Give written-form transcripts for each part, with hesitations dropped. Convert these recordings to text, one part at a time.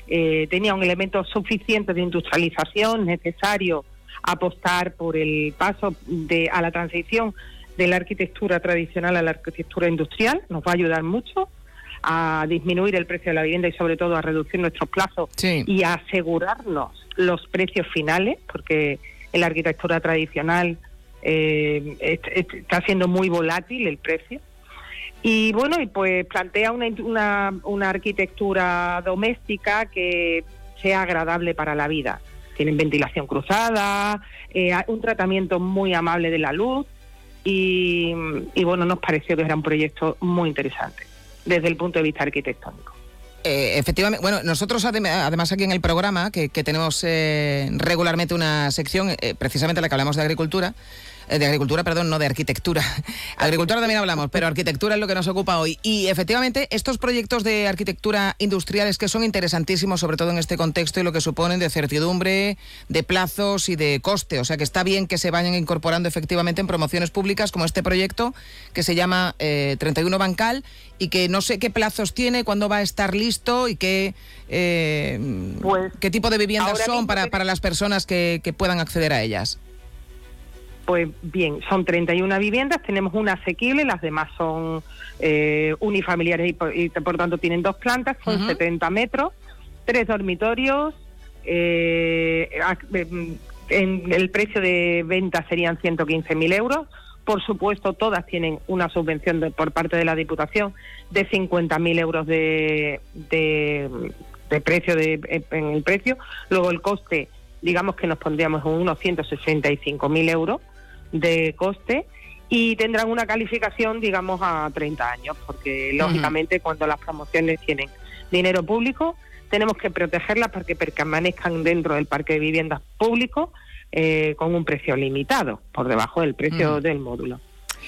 tenía un elemento suficiente de industrialización necesario apostar por el paso a la transición de la arquitectura tradicional a la arquitectura industrial. Nos va a ayudar mucho a disminuir el precio de la vivienda y sobre todo a reducir nuestros plazos y a asegurarnos los precios finales, porque en la arquitectura tradicional está siendo muy volátil el precio. Y bueno, y pues plantea una arquitectura doméstica que sea agradable para la vida. Tienen ventilación cruzada, un tratamiento muy amable de la luz y bueno, nos pareció que era un proyecto muy interesante desde el punto de vista arquitectónico. Efectivamente, bueno, nosotros además aquí en el programa, que tenemos regularmente una sección, precisamente la que hablamos de agricultura, no de arquitectura. Agricultura también hablamos, pero arquitectura es lo que nos ocupa hoy. Y efectivamente, estos proyectos de arquitectura industriales que son interesantísimos, sobre todo en este contexto y lo que suponen de certidumbre, de plazos y de coste. O sea que está bien que se vayan incorporando efectivamente en promociones públicas como este proyecto que se llama 31 Bancal y que no sé qué plazos tiene, cuándo va a estar listo y qué tipo de viviendas son para las personas que puedan acceder a ellas. Pues bien, son 31 viviendas, tenemos una asequible, las demás son unifamiliares y por tanto tienen 2 plantas, son 70 metros, 3 dormitorios, en el precio de venta serían 115.000 euros. Por supuesto, todas tienen una subvención por parte de la Diputación de 50.000 euros de precio en el precio. Luego el coste, digamos que nos pondríamos en unos 165.000 euros de coste y tendrán una calificación, digamos, a 30 años, porque lógicamente cuando las promociones tienen dinero público tenemos que protegerlas para que permanezcan dentro del parque de viviendas público con un precio limitado, por debajo del precio del módulo.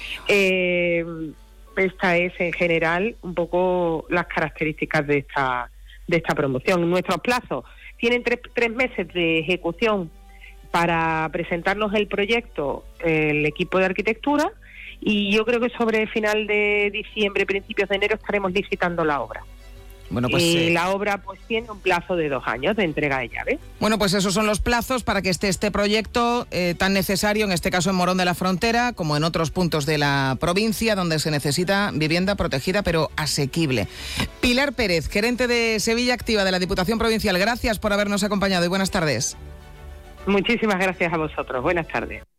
Esta es en general un poco las características de esta promoción. Nuestros plazos tienen 3 meses de ejecución para presentarnos el proyecto, el equipo de arquitectura, y yo creo que sobre final de diciembre, principios de enero estaremos licitando la obra. Bueno, pues, y la obra pues tiene un plazo de 2 años de entrega de llaves. Bueno, pues esos son los plazos para que esté este proyecto tan necesario, en este caso en Morón de la Frontera, como en otros puntos de la provincia, donde se necesita vivienda protegida pero asequible. Pilar Pérez, gerente de Sevilla Activa de la Diputación Provincial, gracias por habernos acompañado y buenas tardes. Muchísimas gracias a vosotros. Buenas tardes.